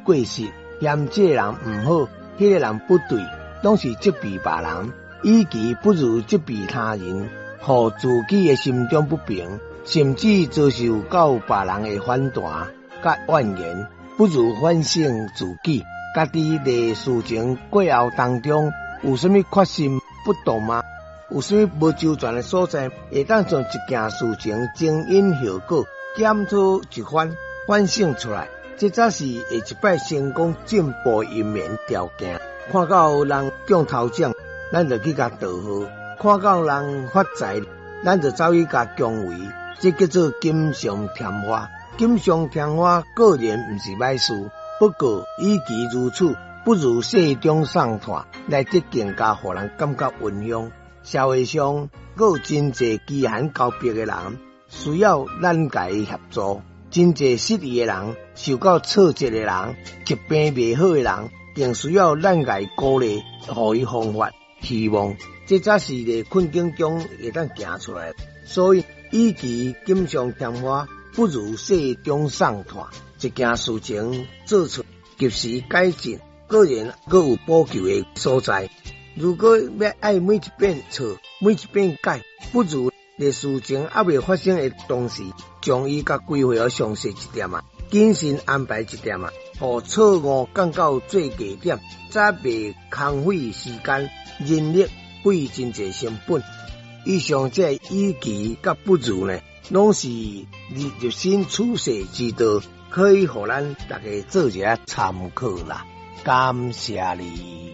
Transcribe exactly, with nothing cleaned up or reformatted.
过失，嫌这个人唔好，迄个人不对，拢是责备别人，与其不如责备他人，互自己的心中不平，甚至遭受到别人的反弹甲怨言，不如反省自己，家己在事情过后当中有啥物决心不当吗？有啥物无周全的所在，会当将一件事情前因后果检讨一番，反省出来，这才是下一摆成功进步一面条件。看到人中头奖，咱就去甲道贺；看到人发财，咱就走去甲恭维，这叫做锦上添花。锦上添花固然毋是歹事，不过与其如此，不如雪中送炭，来得更加互人感觉温馨。社会上有真侪饥寒交迫的人，需要咱甲伊协助；真侪失意的人，受到挫折的人，疾病未好的人，更需要咱甲伊鼓励，互伊方法、希望。这才是在困境中会当行出来。所以，与其锦上添花，不如雪中送炭。一件事情做出及时改进，个人各有补救的所在。如果要爱每一遍错，每一遍改，不如在事情还未发生的同时，将伊甲规划好详细一点啊，谨慎安排一点啊，互错误降到最低点，才袂空费时间、人力、费真侪成本。以上这与其甲不如呢，拢是你入身处世之道，可以互咱大家做一下参考啦。感谢你。